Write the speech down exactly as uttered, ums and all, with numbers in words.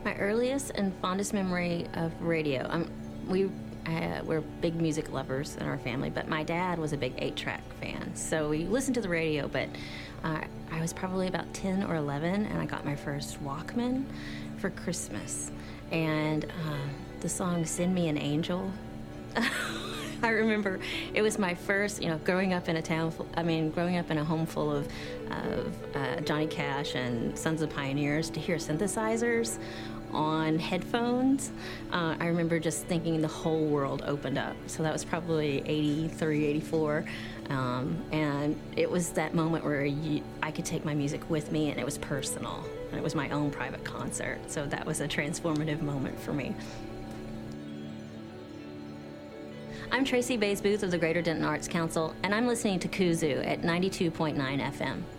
My earliest and fondest memory of radio, um, we uh, we're big music lovers in our family, but my dad was a big eight-track fan, so we listened to the radio, but uh, I was probably about ten or eleven, and I got my first Walkman for Christmas, and uh, the song Send Me an Angel. I remember it was my first, you know, growing up in a town, full, I mean, growing up in a home full of, of uh, Johnny Cash and Sons of Pioneers, to hear synthesizers on headphones. Uh, I remember just thinking the whole world opened up. So that was probably eighty-three, eighty-four. Um, and it was that moment where you, I could take my music with me, and it was personal. And it was my own private concert. So that was a transformative moment for me. I'm Tracy Bays Booth of the Greater Denton Arts Council, and I'm listening to Kuzoo at ninety-two point nine F M.